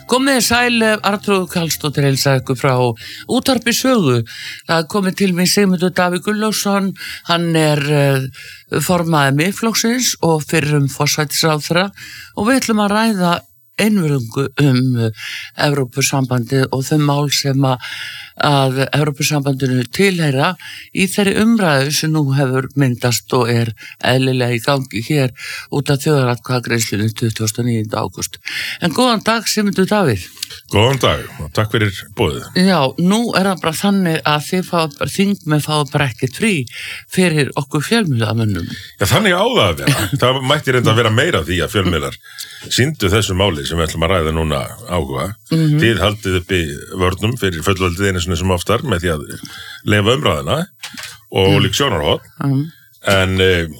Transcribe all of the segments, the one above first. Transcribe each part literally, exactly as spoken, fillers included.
Komið sæl, Arnþrúður Karlsdóttir heilsar ykkur frá Útvarpi Sögu. Það er komið til mig Sigmundur Davíð Gunnlaugsson, hann er uh, formaður Miðflokksins og fyrrum forsætisráðherra og við ætlum að ræða einvörðungu um uh, Evrópusambandið og þau mál sem að, að Evrópusambandinu tilheyra í þeirri umræðu sem nú hefur myndast og er eðlilega í gangi hér út af þjóðaratkvæðagreiðslunni tuttugasta og níunda ágúst. En góðan dag, Sigmundur Davíð. Góðan dag og takk fyrir boðið. Já, nú er það bara þannig að þið fáið, þingmenn fáið bara ekkert frí fyrir okkur fjölmiðlamönnum. Já, þannig á það að vera. Það mætti reynda að vera meira því að fjölmiðlar sýndu þessu máli sem við ætlum að ræða núna áhuga. Mm-hmm. Þið haldið upp í vörnum fyrir fullveldið einu sinni sem oftar með því að leyfa umræðina og mm. líka sjónarhorn. Mm. En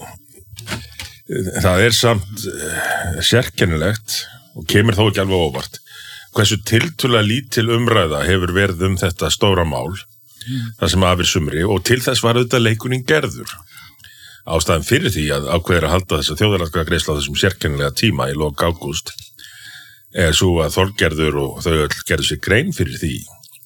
e, það er samt e, sérkennilegt og kemur þó ekki alveg óvart hversu tiltölulega lítil umræða hefur verið um þetta stóra mál, mm. það sem afir sumri, og til þess var auðvitað leikunin gerður. Ástæðan fyrir því að ákveður að halda þessa þjóðaratkvæðagreiðslu á þessum sérkennilega tíma í lok ágúst er svo að Þorgerður og þau öll gerðu sér grein fyrir því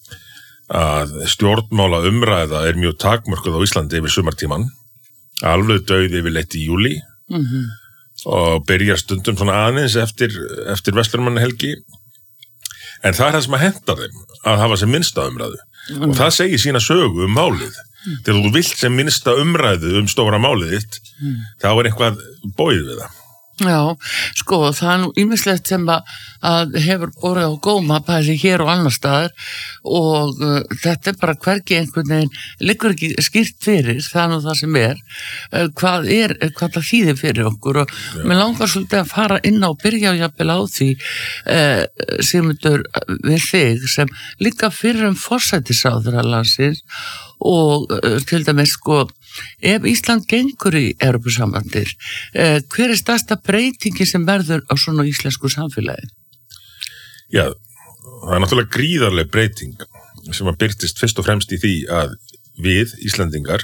að stjórnmála umræða er mjög takmörkuð á Íslandi yfir sumartíman, alveg dauð yfirleitt í júlí mm-hmm. og byrjar stundum svona aðeins eftir, eftir Vestlunarmannahelgi. En það er það sem að henta þeim að hafa sem minnsta umræðu. Mm. Og það segir sína sögu um málið. Mm. Þegar þú vilt sem minnsta umræðu um stóra málið þitt, mm. þá er eitthvað bóið við það. Já, sko, það er nú ýmislegt sem að, að hefur borið á góma bæði hér og annar staðar og uh, þetta er bara hvergi einhvern veginn, liggur ekki skýrt fyrir, það er nú það sem er, uh, hvað er, hvað það þýðir fyrir okkur og Já. Mér langar svolítið að fara inn á og byrja á jafnvel á því uh, Sigmundur við þig sem líka fyrir um forsætisráðherra landsins og uh, til dæmis sko ef Ísland gengur í Evrópusambandið, eh, hver er stærsta breytingi sem verður á svona íslensku samfélagi? Já, það er náttúrulega gríðarleg breyting sem að byrtist fyrst og fremst í því að við, Íslandingar,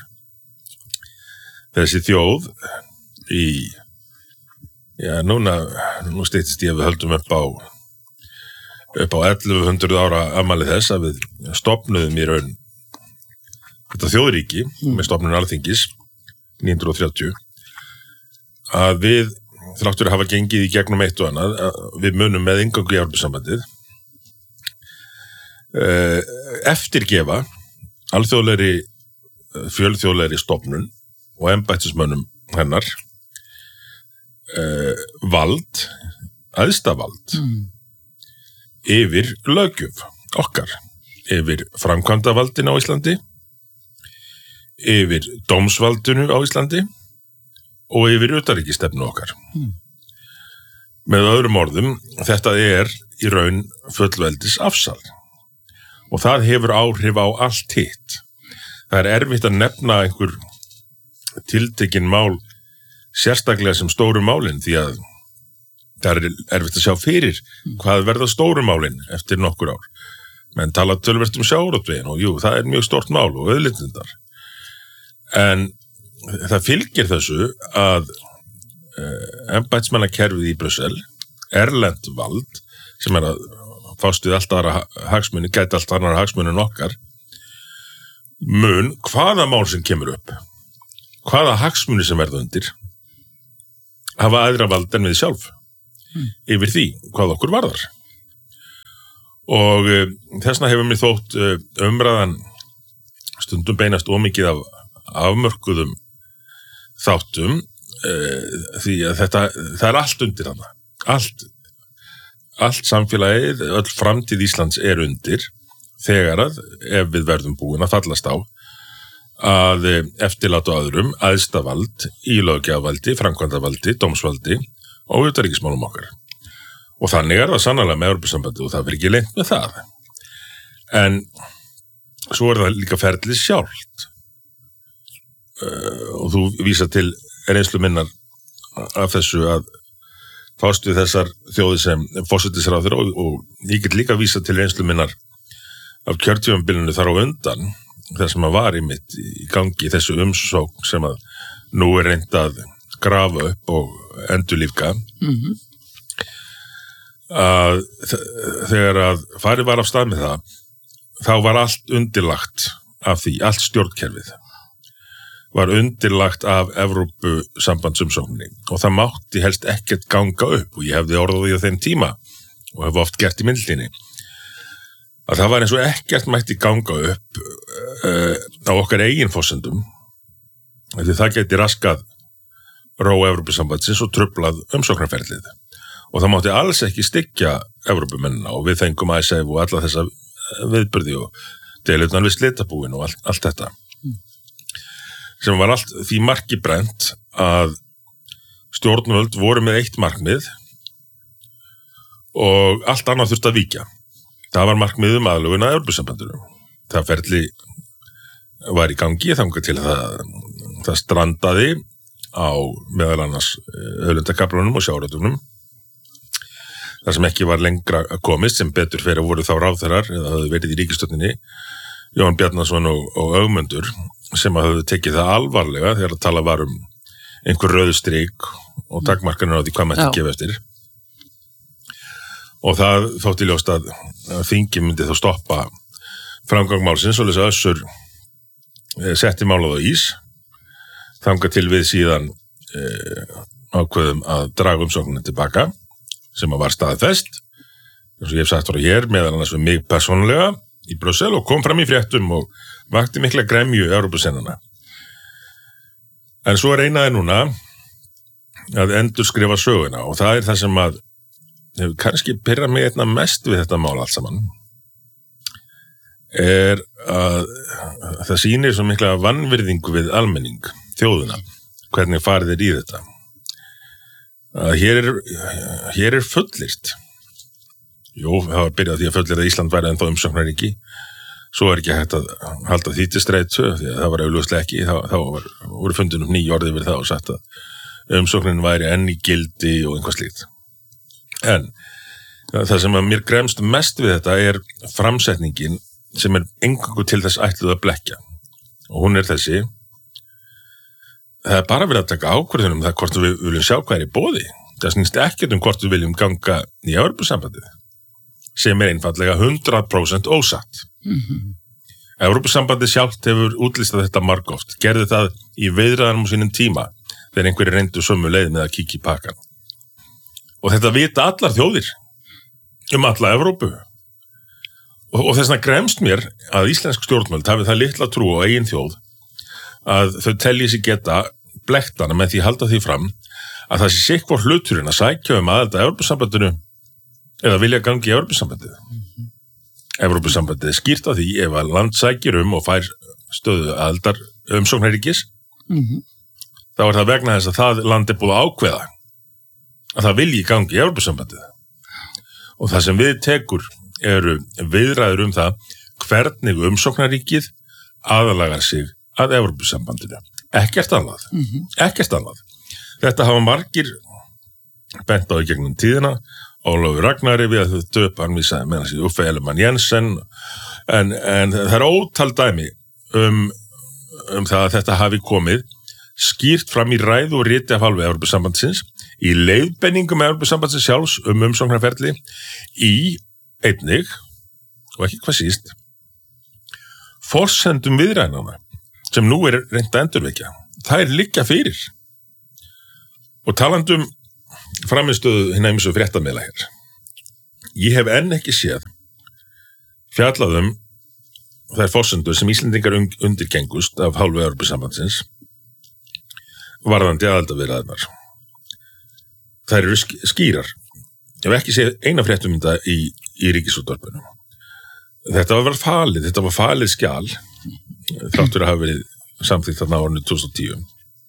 þessi þjóð í, já, núna, nú steytist ég að við höldum upp á, upp á ellefu hundruð ára afmæli þess að við stofnuðum í raun þetta þjóðríki mm. með stofnun Alþingis nítján hundruð þrjátíu að við þráttur að hafa gengið í gegnum eitt og annað við munum með inngöngu í Evrópusambandið eftirgefa alþjóðlegri fjölþjóðlegri stofnun og embættismönnum hennar vald æðsta vald mm. yfir löggjöf okkar yfir framkvæmdavaldin á Íslandi yfir dómsvaldinu á Íslandi og yfir utanríkisstefnu okkar. Hmm. Með öðrum orðum, þetta er í raun fullveldis afsal og það hefur áhrif á allt hitt. Það er erfitt að nefna einhver tiltekin mál sérstaklega sem stóru málin því að það er erfitt að sjá fyrir hvað verða stóru málin eftir nokkur ár. Menn tala töluvert um sjávarútveginn og jú, það er mjög stórt mál og auðlindindar. En það fylgir þessu að uh, embættismannakerfið í Brussel, erlent vald, sem er að fást við allt aðra hagsmuni, gæti allt aðra hagsmuni en okkar, mun hvaða mál sem kemur upp, hvaða hagsmuni sem verða undir, hafa aðra vald en við sjálf hmm. yfir því hvað okkur varðar. Og uh, þessna hefur mér þótt uh, umræðan stundum beinast ómikið af afmörkuðum þáttum e, því að þetta, það er allt undir hana. Allt, allt samfélagið, öll framtíð Íslands er undir þegar að, ef við verðum búin að fallast á, að eftirláta öðrum æðsta vald í löggjafarvaldi, framkvæmdarvaldi, dómsvaldi og utanríkismálum okkar. Og þannig er það sannarlega með Evrópusambandið og það verður ekki leynt með það. En svo er það líka ferlið sjálft. Uh, og þú vísa til reynslu minnar af þessu að fást við þessar þjóði sem forsætisráðherra og, og ég get líka vísa til reynslu minnar af kjörtímabilinu þar á undan þar sem að var í mitt í gangi þessu umsókn sem að nú er reynt að grafa upp og endurlífga. Mm-hmm. að þegar að farið var af stað með það, þá var allt undirlagt af því, allt stjórnkerfið var undirlagt af Evrópusambandsumsókninni og það mátti helst ekkert ganga upp og ég hefði orðað því á þeim tíma og hef oft gert í myndlinni að það var eins og ekkert mætti ganga upp uh, á okkar eigin forsendum því það geti raskað ró Evrópusambandsins og truflað umsóknarferlið og það mátti alls ekki styggja Evrópumennina og við fengum I S A F og alla þessa viðburði og deilutnan við slitabúin og allt, allt þetta sem var allt því marki brennt að stjórnvöld voru með eitt markmið og allt annað þurfti að víkja. Það var markmið um aðlögun að Evrópusambandinu. Það ferli var í gangi þangað til það, það strandaði á meðal annars auðlindakaflunum og sjávarútveginum. Það sem ekki var lengra komist sem betur fyrir að voru þá ráðherrar eða hafði verið í ríkisstjórninni Jón Bjarnason og, og Ögmundur sem hafði tekið það alvarlega þegar að tala var um einhver rauð strik og takmarkanir á því hvað mætti gefa eftir. Og það þótti ljóst að þingi myndi þá stoppa framgang málsins og þess að Össur setti málað á ís þangað til við síðan e, ákveðum að draga umsóknina tilbaka sem að var staðfest eins og ég hef sagt frá hér meðal annars við mig persónulega í Brussel og kom fram í fréttum og vakti mikla gremju Evrópusennana. En svo er einaði núna að endur skrifa söguna og það er það sem að hefur kannski pirrað mig einna mest við þetta mál allt saman er að það sýnir svo mikla vanvirðingu við almenning, þjóðuna, hvernig farið er í þetta. Að hér er, hér er fullyrt. Jú, það var byrjað því að fullyrt að Ísland væri ennþá umsóknaríki. Svo er ekki hægt að halda því til streitu, því að það var augljóslega ekki. Þá, þá var, voru fundunum ný orðið við það og sagt að umsóknin væri enn í gildi og einhvað slíkt. En það sem að mér gremst mest við þetta er framsetningin sem er engangu til þess ætluð að blekkja. Og hún er þessi. Það er bara verið að taka ákvörðunum það hvort við viljum sjá hvað er í boði. Það snýst ekkert um hvort við viljum ganga í Evrópusambandið, sem er einfallega hundrað prósent ósatt. Mm-hmm. Evrópusambandið sjálft hefur útlistað þetta margoft, gerði það í viðræðanum á sínum tíma, þegar einhverjir reyndu sömu leið með að kíkja í pakkan. Og þetta vita allar þjóðir um alla Evrópu. Og, og þess vegna gremst mér að íslensk stjórnvöld hafi það litla trú á eigin þjóð að þau telji sig geta blektana með því halda því fram að það sé sikkur hluturinn að sækja um aðelda Evrópusambandinu eða vilja gangi í Evrópusambandið. Mm-hmm. Evrópusambandið er skýrt á því ef að land sækir um og fær stöðu aðeldar umsóknaríkis, mm-hmm. þá er það vegna þess að það land er búið að ákveða að það vilji gangi í Evrópusambandið. Og það sem við tekur eru viðræður um það hvernig umsóknaríkið aðalagar sig að Evrópusambandinu. Ekkert annað. Mm-hmm. Ekkert annað. Þetta hafa margir bent á í gegnum tíðina, Ólafur Ragnari við að þau döp hann vísaði með hans í Uffe Ellemann Jensen, en, en það er ótal dæmi um, um það að þetta hafi komið skýrt fram í ræðu og riti af hálfu Evrópusambandsins, í leiðbeiningum Evrópusambandsins sjálfs um umsóknarferli, í einnig, og ekki hvað síst, forsendum viðræðnanna, sem nú er reynt að endurvekja. Það er liggja fyrir. Og talandum framistöðu hinna ýmsu fréttamiðla hér. Ég hef enn ekki séð fjallaðum þær forsendur sem Íslendingar undirgengust af hálfu Evrópusambandsins varðandi aðildarviðræðurnar. Þær eru skýrar. Ég hef ekki séð eina fréttumynda í, í ríkisútvarpinu. Þetta var falið, þetta var falið skjal þáttur að hafa verið samþykkt þarna árinu tvö þúsund og tíu.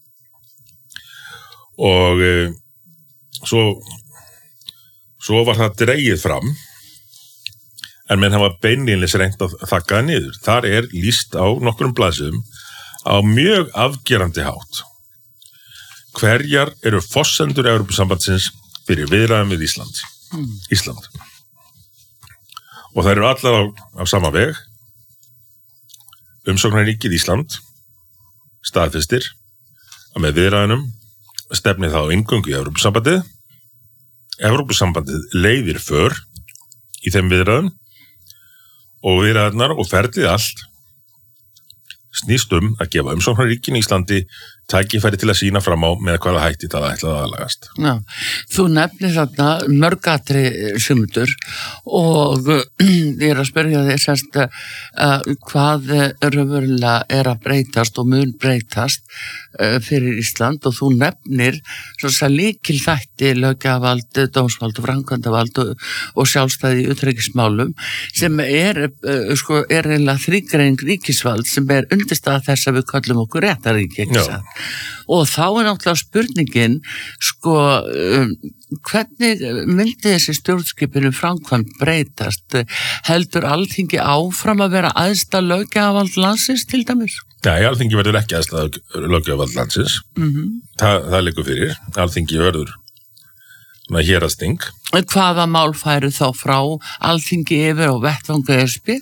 Og e, svo, svo var það dregið fram en menn hafa beinlínis reynt að þakka það niður. Þar er lýst á nokkrum blaðsíðum á mjög afgerandi hátt. Hverjar eru forsendur Evrópusambandsins fyrir viðræðum við Ísland? Mm. Ísland. Og það eru allar á, á sama veg. Umsóknarríkið Ísland staðfestir að með viðræðunum stefnið þá inngöngu í Evrópusambandið Evrópusambandið leiðir för í þeim viðræðum og viðræðarnar og ferlið allt snýst um að gefa umsóknarríkinu Íslandi tækifæri til að sína fram á með hvaða hætti það ætlaði aðlagast. Já, þú nefnir þarna mörgatri sumundur og ég er að spyrja þig semst uh, hvað raunverulega er að breytast og mun breytast uh, fyrir Ísland og þú nefnir svona líkil þætti löggjafarvald, dómsvald og framkvæmdavald og, og sjálfstæði í utanríkismálum sem er, uh, sko, er eiginlega þrígreining ríkisvald sem er undirstaða þess að við kallum okkur réttaríki, ekki satt? Og þá er náttúrulega spurningin sko um, hvernig myndi þessi stjórnskipinu framkvæmd breytast? Heldur Alþingi áfram að vera æðsta löggjafarvald landsins til dæmis? Nei, Alþingi verður ekki æðsta löggjafarvald landsins. Mm-hmm. Þa, það liggur fyrir. Alþingi verður héraðsþing. Hvaða mál færu þá frá Alþingi yfir og vettvanga E S B?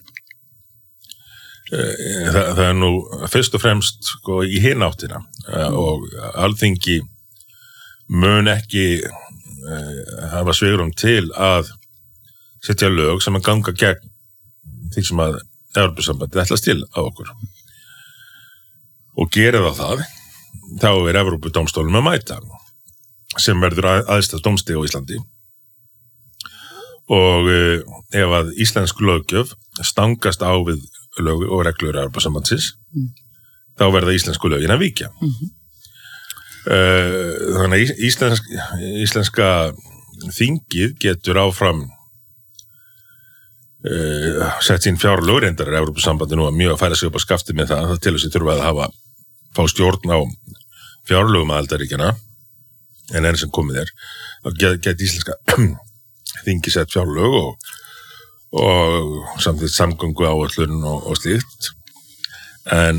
Það, það er nú fyrst og fremst sko, í hinn áttina og Alþingi mun ekki uh, hafa svigrúm til að setja lög sem að ganga gegn því sem að Evrópusambandið ætlast til á okkur og gera það það þá er Evrópudómstólum að mæta sem verður að, aðstæð dómstig á Íslandi og uh, ef að íslensk löggjöf stangast á við lög og reglur Evrópusambandsins mm. þá verða íslensku lögin að víkja. Mm-hmm. Uh, þannig að íslensk, íslenska þingið getur áfram uh, sett sín fjárlög, reyndar er Evrópusambandi nú að mjög að færa sig upp á skafti með það, það til þess að þurfa að hafa fá stjórn á fjárlögum aðildarríkjana en enn sem komið er, þá get, get íslenska þingið sett fjárlög og og samtidig samgöngu áætlun og, og slíkt en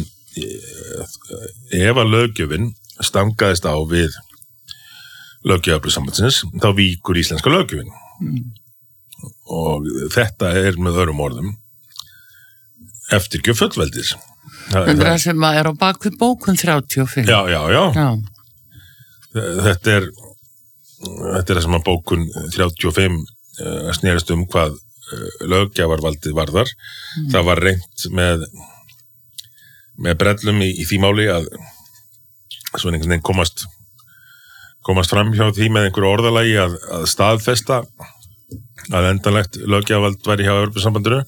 ef að löggjöfin stangaðist á við löggjöf Evrópusambandsins þá víkur íslenska löggjöfin mm. og þetta er með öðrum orðum eftirgjöf fullveldis það er það sem er á bakvið bókun þrjátíu og fimm já, já, já, já. Þetta er þetta er það sem að bókun þrjátíu og fimm uh, snerist um hvað löggjafarvaldið varðar. Mm. Það var reynt með með brellum í, í því máli að svona einhvern veginn komast komast fram hjá því með einhverju orðalagi að, að staðfesta að endanlegt löggjafarvald væri hjá Evrópusambandinu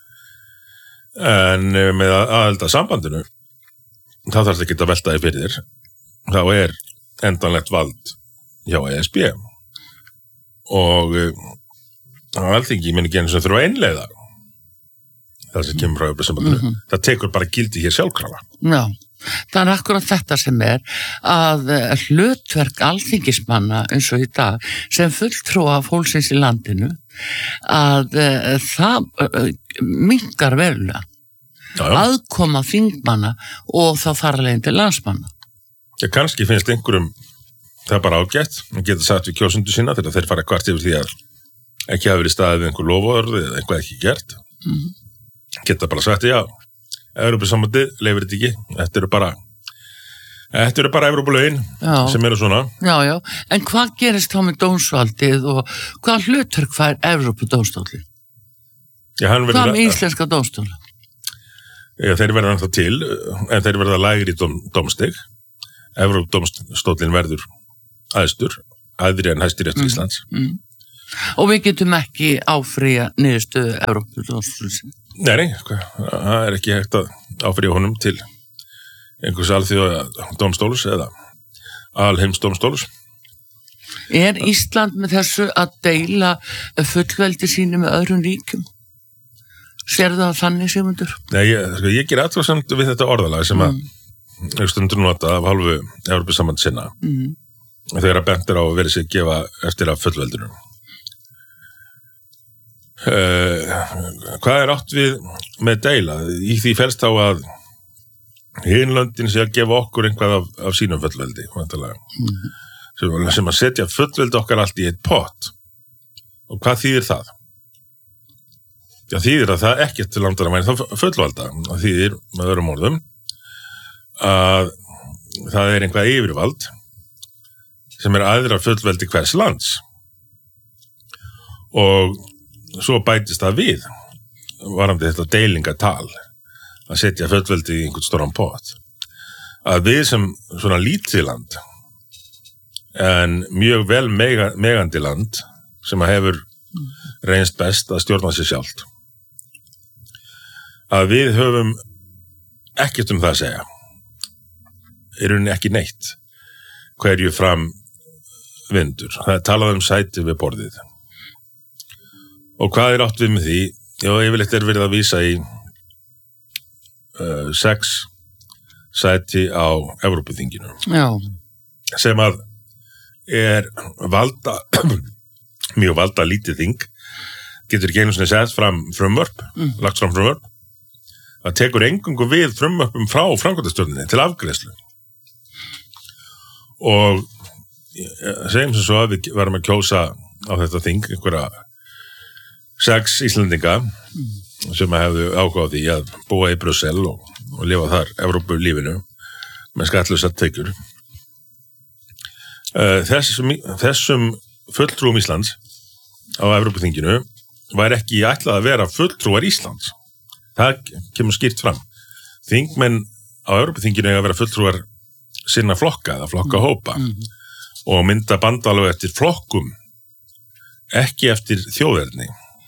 en með aðelda sambandinu þá þarf það ekki að velta því fyrir þér þá er endanlegt vald hjá E S B og á Alþingi minn ekki einu sem þurfa að einleiða það sem kemur frá Evrópusambandinu. Mm-hmm. Það tekur bara gildi hér sjálfkrafa. Já, það er akkurat þetta sem er að hlutverk alþingismanna eins og í dag sem fulltrúa fólksins í landinu að það minnkar verulega. Já, já. Aðkoma þingmanna og þá þarlegin til landsmanna. Já, kannski finnst einhverjum það bara ágætt, en geta sagt við kjósundu sína þegar þeir fara kvart yfir því að ekki hafa verið staðið við einhver lofaorð eða eitthvað ekki gert. Mm-hmm. Geta bara sagt, já, Evrópusambandið leifir þetta ekki, þetta eru bara þetta eru bara Evrópulögin sem eru svona. Já, já, en hvað gerist þá með dómsvaldið og hvað hlutverk fær Evrópudómstólinn? Hvað með íslenska dómstóla? Já, þeir verða ennþá til, en þeir verða lægri dóm, dómstig. Evrópudómstólinn verður æðstur, æðri en Hæstiréttur mm. Íslands. Mm. Og við getum ekki áfrýja niðurstöðu Evrópudómstólsins. Nei, nei, það er ekki hægt að áfrýja honum til einhvers alþjóða dómstóls eða alheimsdómstóls. Er Ísland með þessu að deila fullveldi sínu með öðrum ríkjum? Sérðu það þannig, Sigmundur? Nei, ég, sko, ég ger athugasemd við þetta orðalag sem að mm. stundur nota af hálfu Evrópusamband sinna. Mm. Þegar að bent er á að verið sig gefa eftir að fullveldinu. Uh, hvað er átt við með deila? Í því felst þá að hinlöndin sé að gefa okkur einhvað af, af sínum fullveldi mm-hmm. sem, sem að setja fullveldi okkar allt í eitt pott. Og hvað þýðir það? Já, þýðir að það ekkert til landar að mæna þá fullvalda. Það þýðir með öðrum orðum að það er einhvað yfirvald sem er aðra fullveldi hvers lands og svo bætist það við varandi þetta deilingatal að setja fullveldi í einhvern stóran pott að við sem svona lítið land en mjög vel mega, megandi land sem að hefur reynst best að stjórna sér sjálft að við höfum ekkert um það að segja er rauninni ekki neitt hverju fram vindur. Það er talað um sæti við borðið. Og hvað er átt við með því? Já, yfirleitt er verið að vísa í uh, sex sæti á Evrópuþinginu. Já. Sem að er valda, mjög valda lítið þing, getur ekki einu sinni sett fram frumvörp, mm. lagt fram frumvörp, það tekur engungu við frumvörpum frá framkvæmdastjórninni til afgreiðslu. Og segjum sem svo að við varum að kjósa á þetta þing einhverja sex Íslendinga sem hefðu áhuga á því að búa í Brussel og, og lifa þar Evrópulífinu með skattlausa tekjur. Þessum, þessum fulltrúum Íslands á Evrópuþinginu var ekki ætlað að vera fulltrúar Íslands. Það kemur skýrt fram. Þingmenn á Evrópuþinginu eiga að vera fulltrúar sinna flokka eða flokka hópa. Mm-hmm. Og mynda bandalög eftir flokkum, ekki eftir þjóðerni.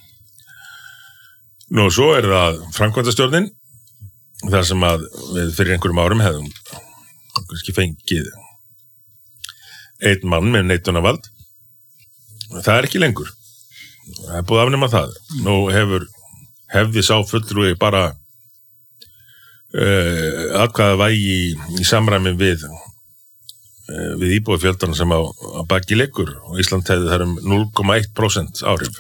Nú, svo er það framkvæmdastjórnin, þar sem að við fyrir einhverjum árum hefðum kannski fengið einn mann með neitunarvald. Það er ekki lengur. Það er búið að afnema það. Nú hefur hefði sá fulltrúi bara uh, atkvæða vægi í, í samræmi við við íbúafjöldan sem á, á baki leikur og Ísland hefði þar um núll komma eitt prósent áhrif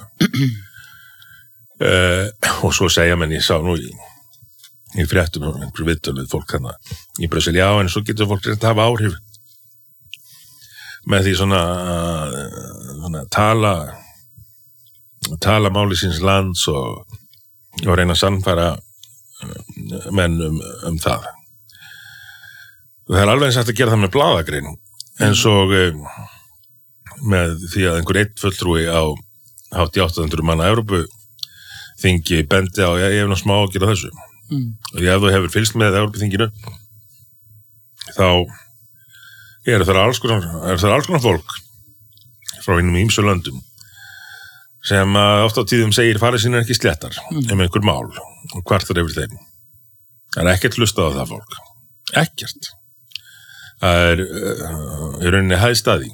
uh, og svo segja menn ég sá nú í, í fréttum og einhverju viðtöluð fólk hana í Brussel, já en svo getur fólk reynt að hafa áhrif með því svona, svona tala tala máli síns lands og, og reyna að sannfæra menn um, um það. Það er alveg eins hægt að gera það með blaðagrein eins og um, með því að einhver einn fulltrúi á hátt í átta hundruð manna Evrópu þingi bendi á, ég hef nú smá að gera þessu mm. og ef þú hefur fylgst með Evrópuþinginu þá eru það alls konar, er það alls konar fólk frá einum ýmsu löndum sem ofta á tíðum segir farið sín er ekki sléttar mm. um einhver mál og kvartar yfir þeim. Það er ekkert hlustað á það fólk. Ekkert. Það er uh, í rauninni hæðstaði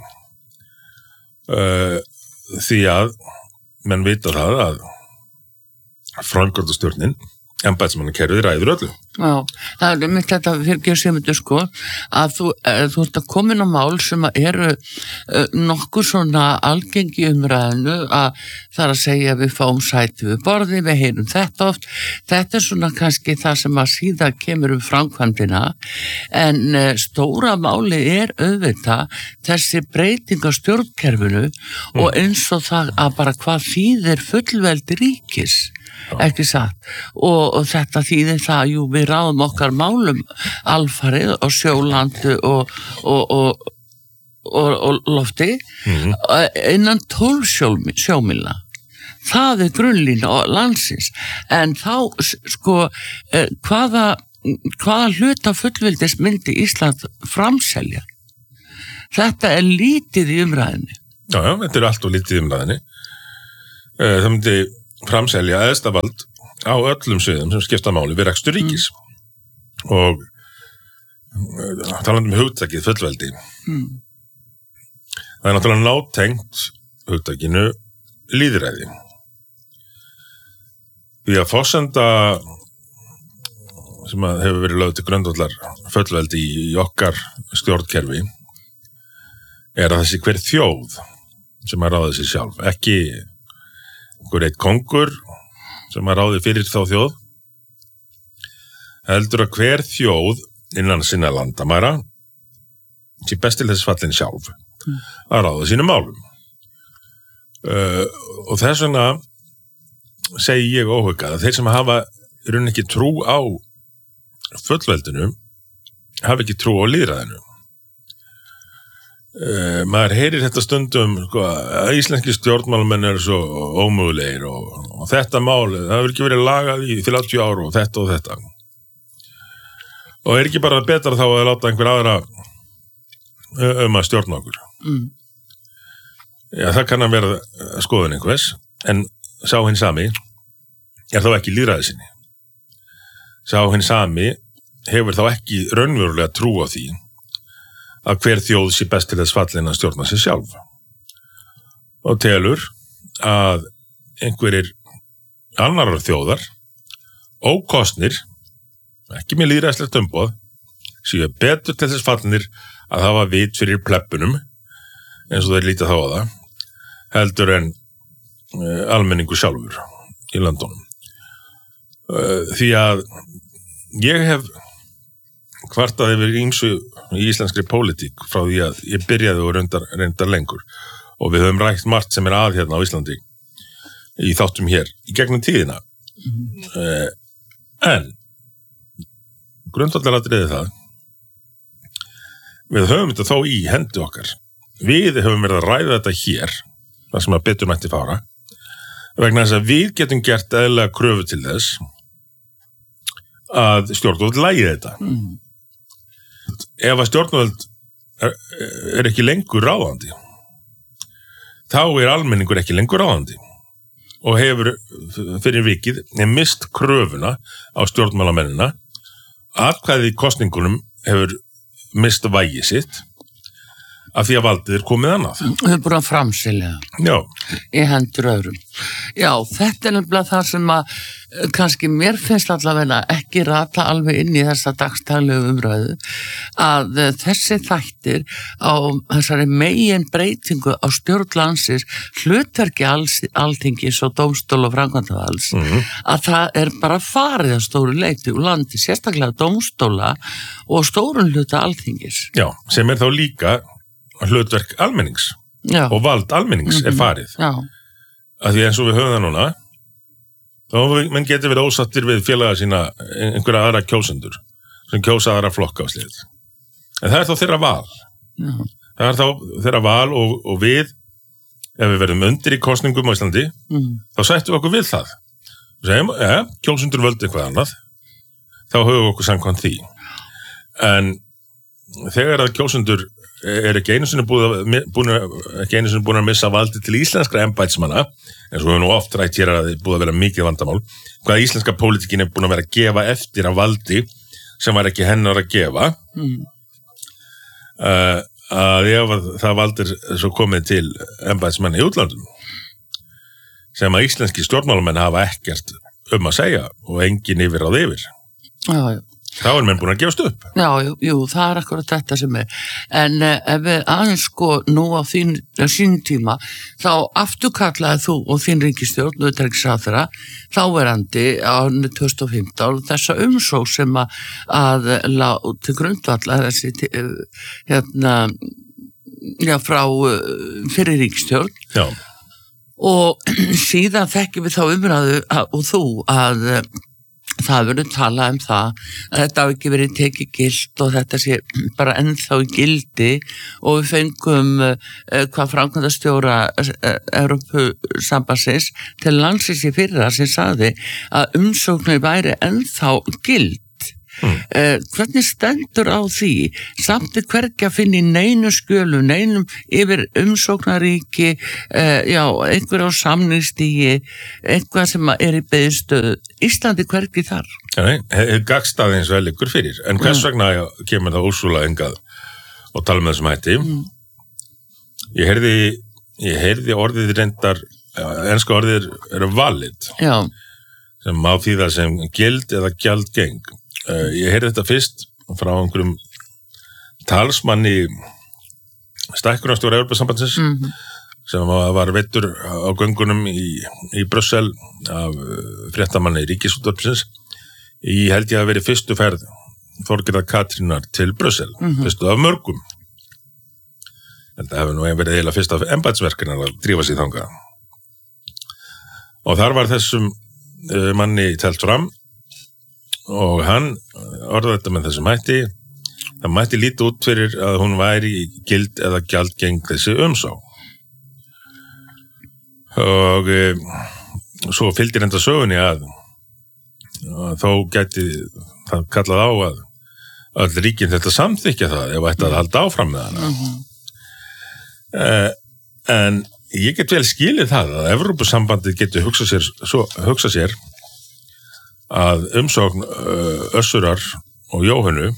uh, því að menn vita það að framkvæmdastjórnin embættismannakerfið ræður öllu. Já, það er mitt þetta fyrir Sigmundur sko að þú, þú ert að komin á mál sem eru uh, nokkuð svona algengi umræðinu að það er að segja að við fáum sæti við borði, við heyrum þetta oft, þetta er svona kannski það sem að síðan kemur um framkvæmdina en uh, stóra máli er auðvitað þessi breyting á stjórnkerfinu mm. og eins og það að bara hvað þýðir fullveldi ríkis ekki satt og, og þetta þýðir það jú við ráðum okkar málum alfarið og sjólandi og, og, og, og, og lofti mm-hmm. innan tólf sjómílna það er grunnlína landsins en þá sko hvaða, hvaða hluta fullveldis myndi Ísland framselja þetta er lítið í umræðinni. Já, já, þetta er allt og lítið í umræðinni það myndi framselja eðstavald á öllum sviðum sem skipta máli við rekstur ríkis mm. og talandi um hugtakið fullveldi mm. það er náttúrulega nátengt hugtakinu lýðræði því að forsenda sem að hefur verið lögð til grundvallar fullveldi í okkar stjórnkerfi er að þessi hver þjóð sem að ráða sig sjálf ekki einhver eitt kongur sem að ráði fyrir þá þjóð heldur að hver þjóð innan sinna landamæra sé best til þess fallin sjálf mm. að ráða sínum málum uh, og þess vegna segi ég óhugað að þeir sem hafa í rauninni ekki trú á fullveldinu hafa ekki trú á lýðræðinu uh, maður heyrir þetta stundum sko, að íslenski stjórnmálamenn eru svo ómögulegir og, og þetta mál, það hefur ekki verið lagað í þrjátíu ár og þetta og þetta og er ekki bara betra þá að láta einhver aðra um að stjórna okkur mm. Já, það kann að vera skoðun einhvers en sá hinn sami er þá ekki lýðræði sinni sá hinn sami hefur þá ekki raunverulega trú á því að hver þjóð sé best til þess fallin að stjórna sig sjálf og telur að einhverjir annarar þjóðar ókostnir ekki með lýðræðislegt umboð séu betur til þess fallinir að hafa vit fyrir plebunum eins og þeir líta þá á það heldur en uh, almenningu sjálfur í landunum uh, því að ég hef kvartað yfir ýmsu í íslenskri pólitík frá því að ég byrjaði og reyndar, reyndar lengur og við höfum rætt margt sem er að hérna á Íslandi í þáttum hér í gegnum tíðina mm-hmm. uh, en grundvallaratriði það við höfum þetta þó í hendi okkar við höfum verið að ræða þetta hér það sem að betur mætti fara vegna þess að við getum gert eðlilega kröfu til þess að stjórnvöld lægi þetta mm. ef að stjórnvöld er, er ekki lengur ráðandi þá er almenningur ekki lengur ráðandi og hefur fyrir vikið mist kröfuna á stjórnmálamennina atkvæði í kosningunum hefur mist vægi sitt af því að valdið er komið annað. Við erum búin að framselja Já. Í hendur öðrum. Já, þetta er nefnilega það sem að kannski mér finnst allavega ekki rata alveg inn í þessa dagstæðlegu umræðu að þessi þættir á þessari megin breytingu á stjórn landsins hlutverki Alþingis og dómstól og framkvæmdarvalds mm-hmm. að það er bara farið að stóru leyti úr landi, sérstaklega dómstóla og stórun hluta Alþingis. Já, sem er þá líka hlutverk almennings Já. Og vald almennings mm-hmm. er farið Já. Að því eins og við höfum það núna þá menn getur verið ósattir við félaga sína einhverja aðra kjósendur sem kjósa aðra flokka á slið en það er þá þeirra val Já. það er þá þeirra val og, og við ef við verðum undir í kosningum á Íslandi mm. þá sættum við okkur við það og segjum, ja, kjósendur völdu eitthvað annað þá höfum við okkur samkvæmt því en þegar að kjósendur er ekki einu sinni búin að, búin að, ekki einu sinni búin að missa valdi til íslenskra embættismanna, eins og við nú oft rætt hér að það er búin að vera mikið vandamál, hvað íslenska pólitíkin er búin að vera að gefa eftir af valdi sem var ekki hennar að gefa, mm. uh, að ef það valdir svo komið til embættismanna í útlandum, sem að íslenski stjórnmálamenn hafa ekkert um að segja og engin yfir á yfir. Já, já. Þá er menn búin að gefast upp. Já, jú, jú, það er akkurat þetta sem er. En eh, ef við aðeins sko nú á þín, sín tíma, þá afturkallaði þú og þín ríkisstjórn, utanríkisráðherra, þáverandi á tvö þúsund og fimmtán, þessa umsókn sem að, að lá til grundvallar þessi, hérna, já, frá fyrir ríkisstjórn. Já. Og síðan þekkjum við þá umræðu að, og þú að það verður talað um það að þetta hafi ekki verið tekið gilt og þetta sé bara ennþá í gildi og við fengum uh, hvað framkvæmdastjóra uh, Evrópusambandsins til landsins í fyrra sem sagði að umsóknir væri ennþá gild. Mm. Uh, hvernig stendur á því samt er hvergi að finna í neinu skjölu, neinum yfir umsóknaríki, uh, já, einhver á samningsstígi, eitthvað sem er í beðstöðu. Íslandi hvergi þar. Nei, hefur gagstaði eins og vel ykkur fyrir, en hvers vegna mm. kemur það Úrsúla hingað og tala með þessum hætti? Mm. Ég heyrði, ég heyrði orðið reyndar, enska orðið eru valid, já. Sem má þýða sem gild eða gjaldgeng. Uh, ég heyrði þetta fyrst frá einhverjum talsmanni stækkunarstjóra Evrópusambandsins mm-hmm. sem var veittur á göngunum í, í Brussel af fréttamanni Ríkisútvarpsins í held ég að veri fyrstu ferð Þorgerðar Katrínar til Brussel, mm-hmm. fyrstu af mörgum. En það hefur nú verið eiginlega fyrst af embættisverkinar að drífa sig þangað. Og þar var þessum uh, manni telt fram og hann orðaði þetta með þessum hætti það mætti líta út fyrir að hún væri gild eða gjaldgeng þessi umsókn. Og e, svo fylgdi reynda sögunni að, að þó gæti það kallað á að öll ríkin þetta samþykja það ef ætti að halda áfram með hana. Mhm. E, en ég get vel skilið það að Evrópusambandið getur hugsað sér, svo, hugsað sér að umsókn Össurar og Jóhönnu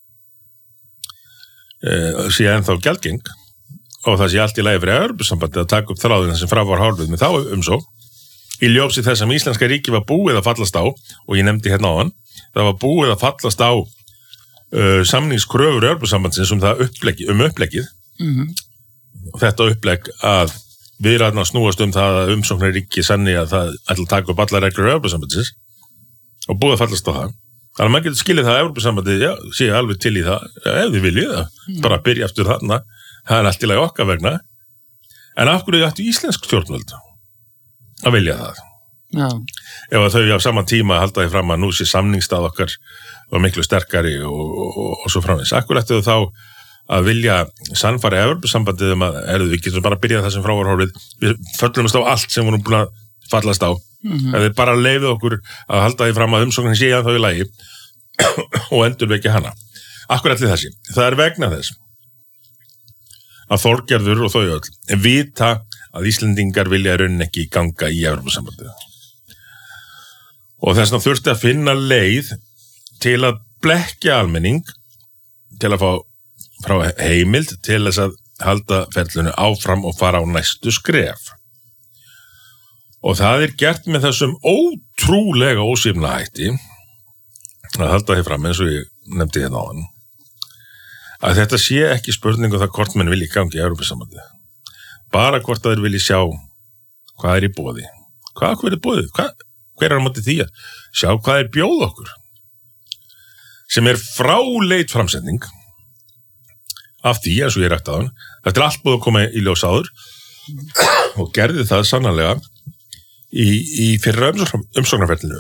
e, sé ennþá gjaldgeng og það sé allt í lagi fyrir Evrópusambandið að taka upp þráðina sem frá var hálfið með þá umsókn í ljósi þess að íslenska ríki var búið að fallast á, og ég nefndi hérna áðan, það var búið að fallast á uh, samningskröfur Evrópusambandsins um það uppleggi, um uppleggið Mhm. og þetta upplegg að viðræðurnar snúast um það að umsóknarríki sanni að það ætla að taka upp allar reglur Evrópusambandsins og búið að fallast á það. Þannig að maður getur skilið það að Evrópusambandið, já, sé alveg til í það, ef þið viljið það, mm. bara byrja eftir þarna, það er allt í lagi okkar vegna. En af hverju ættu íslensk stjórnvöld að vilja það? Já. Ef að þau á saman tíma halda því fram að nú sé samningsstað okkar og miklu sterkari og, og, og, og svo framins. Af hverju ættu þau þá að vilja sannfæra Evrópusambandið um að erðu við getum bara að byrja það sem frá var horfið, við föllumst á allt sem vorum búin að fallast á. Mm-hmm. Ef þið bara leifið okkur að halda því fram að umsóknin sé að þau í lagi og endurvekja hana. Akkur allir þessi. Það er vegna þess að Þorgerður og þau öll vita að Íslendingar vilja í rauninni ekki ganga í Evrópusambandið. Og þess vegna þurfti að finna leið til að blekkja almenning til að fá frá heimild til þess að halda ferlinu áfram og fara á næstu skref. Og það er gert með þessum ótrúlega ósvífna hætti að halda því fram eins og ég nefndi hérna á hann að þetta sé ekki spurningu það hvort menn vilji gangi í Evrópusambandið. Bara hvort að þeir vilji sjá hvað er í boði. Hvað hver er boðið? Hvað, hver er á móti því að sjá hvað er bjóð okkur? Sem er fráleit framsetning af því, eins og ég rætti á hann, þetta er allt búið að koma í ljós áður og gerði það sannarlega í, í fyrra umsóknarferlinu.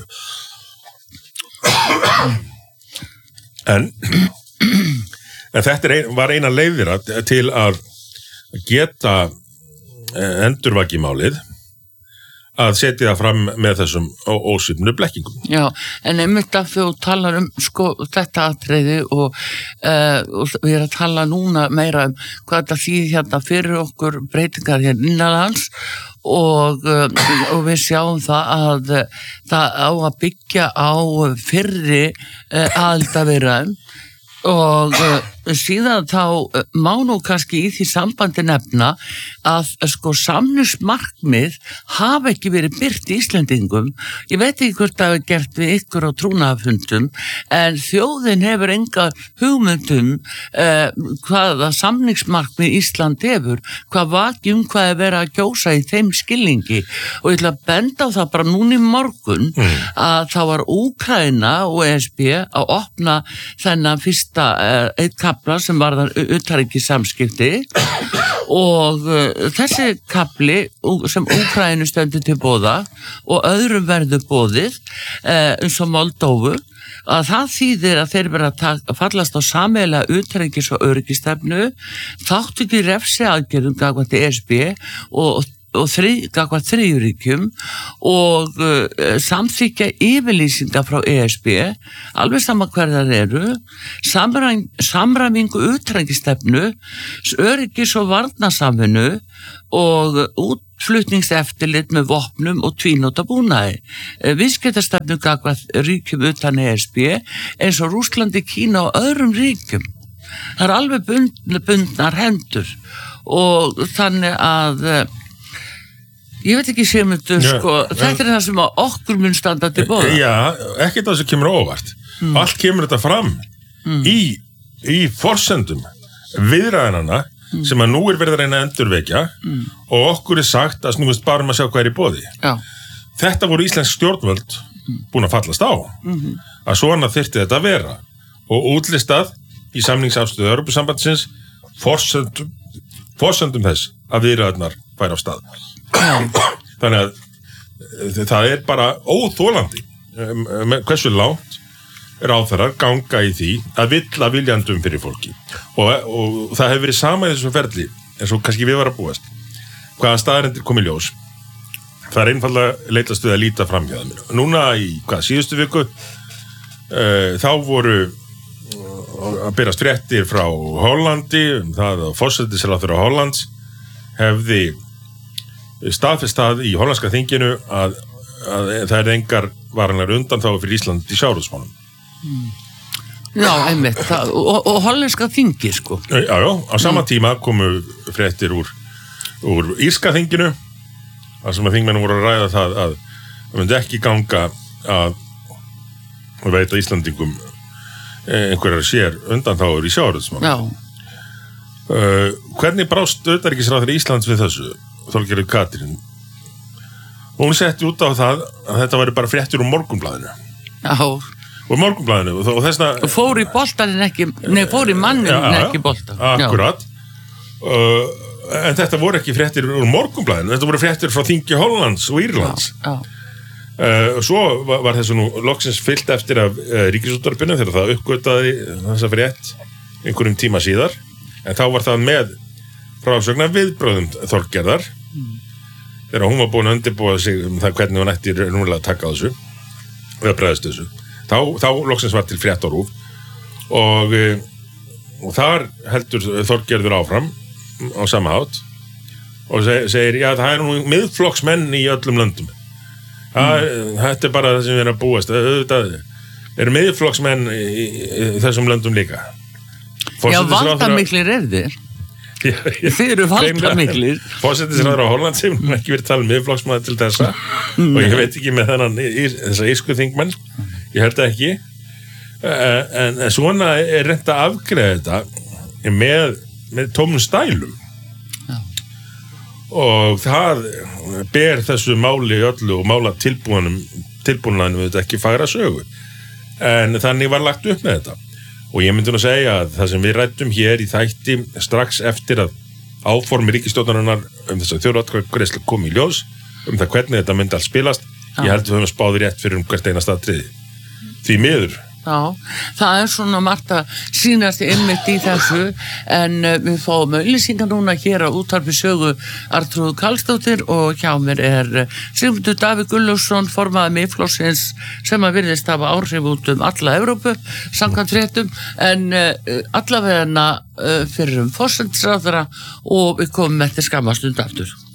En, en þetta er ein, var eina leiðira til að geta endurvaki málið að setja það fram með þessum ósvífnu blekkingum. Já, en einmitt af því þú talar um sko þetta atriði og, uh, og við erum að tala núna meira um hvað þetta þýðir hérna fyrir okkur breytingar hérna innanlands og, uh, og við sjáum það að uh, það á að byggja á fyrri uh, aðildarviðræðum og uh, síðan þá uh, má nú kannski í því sambandi nefna að uh, sko samningsmarkmið hafa ekki verið birt í Íslendingum. Ég veit ekki hvort það hefur gert við ykkur á trúnaðarfundum en þjóðin hefur enga hugmyndum uh, hvaða samningsmarkmið Ísland hefur, hvað vakjum hvað er verið að kjósa í þeim skilningi og ég ætla að benda á það bara núna í morgun mm. að það var Úkraína og E S B að opna þennan fyrsta uh, eitt kapla sem varðar utanríkissamskipti og uh, þessi kapli sem Úkraínu stendur til boða og öðrum verður boðið uh, eins og Moldóvu að það þýðir að þeir verða að fallast á sameiginlega utanríkis- og öryggistefnu, þáttu ekki refsi aðgerðum gagnvart E S B og og þrið, gagvart þriðjuríkjum og uh, samþykja yfirlýsingar frá E S B alveg sama hverðar eru samræm, samræmingu utanríkisstefnu, öryggis- og varnarsamvinnu og útflutningseftirlit með vopnum og tvínóta búnaði. Viðskiptastefnu gagvart ríkjum utan E S B eins og Rússlandi, Kína og öðrum ríkjum. Það er alveg bund, bundnar hendur og þannig að ég veit ekki sem þetta, sko, ja, þetta er það sem að okkur mun standa til boða. Já, ekki það sem kemur óvart. Mm. Allt kemur þetta fram mm. í, í forsendum viðræðanna mm. sem að nú er verið að reyna að endurvekja mm. og okkur er sagt að snúist bara um að sjá hvað er í boði. Já. Þetta voru íslensk stjórnvöld búin að fallast á mm-hmm. að svona þyrfti þetta að vera og útlistað í samningsafstöðu Evrópusambandsins forsendum, forsendum þess að viðræðarnar færi á stað. Þannig að uh, það er bara óþolandi um, um, hversu langt ráðherrar ganga í því að villa viljandum fyrir fólki og, og það hefur verið sama í þessu ferli eins og kannski við var að búast hvaða staðarendir kom í ljós það er einfallega leitast við að líta fram hjá þeim. Núna í hvað síðustu viku uh, þá voru að berast fréttir frá Hollandi um það að forsætisráðherra Hollands hefði staðfest það í hollandska þinginu að, að það er engar varanlegar undanþágur fyrir Ísland í sjávarútvegsmálum. Mm. Já, einmitt, það, og, og hollenska þingi sko. Já, já, á sama mm. tíma komu fréttir úr, úr írska þinginu þar sem að þingmenn voru að ræða það að það myndi ekki ganga að veita Íslandingum einhverjar sér undanþágur í sjávarútvegsmálum. Já. Uh, hvernig brást utanríkisráðherra Íslands við þessu, Þorgerður Katrín? Hún setti út á það að þetta væri bara fréttir úr Morgunblaðinu. Já. Og Morgunblaðinu og þessna... Fór í boltaninn ekki, nei, fór í mannin ja, ekki boltan. Akkurat. Uh, en þetta voru ekki fréttir úr Morgunblaðinu, þetta voru fréttir frá þingi Hollands og Írlands. Já, já. Uh, svo var, var þessu nú loksins fyllt eftir af uh, Ríkisútvarpinu þegar það uppgötaði þessa frétt einhverjum tíma síðar, en þá var það með frásögnar viðbröðum Þorgerðar mm. þegar hún var búin að undirbúa sig um það hvernig hún ætti núlega að taka þessu við að bregðast þessu þá, þá loksins var til frétt á RÚV og, og þar heldur Þorgerður áfram á sama hátt og seg, segir, já það er nú miðflokksmenn í öllum löndum mm. þetta er bara það sem við erum að búast það eru miðflokksmenn í, í, í þessum löndum líka. Já, valdamiklir er þér. Þið eru valdamiklir. Forsætisráðherra á Holland sem ekki verið talað um miðflokksmaður til þessa og ég veit ekki með þennan þessa írsku þingmenn, ég held það ekki en, en svona er reynt að afgreiða þetta með, með tómum stælum Já. Og það ber þessu máli öllu og mála tilbúinum tilbúinum við þetta ekki fagra sögu en þannig var lagt upp með þetta og ég myndi nú segja að það sem við ræddum hér í þætti strax eftir að áformi ríkisstjórnarinnar um þess að þjóðaratkvæðagreiðslu kom í ljós um það hvernig þetta myndi alls spilast Já. Ég held að við höfum spáði rétt fyrir um hvert einasta atriði því miður. Já, það er svona margt að sýnast einmitt í þessu en uh, við fáum auglýsingar núna hér á útvarpi sögu Arnþrúður Karlsdóttir og hjá mér er uh, Sigmundur Davíð Gunnlaugsson formaður Miðflokksins sem að virðist hafa áhrif út um alla Evrópu samkvæmt fréttum en uh, allavega uh, fyrir um forsætisráðherra og við komum eftir skamma stund aftur.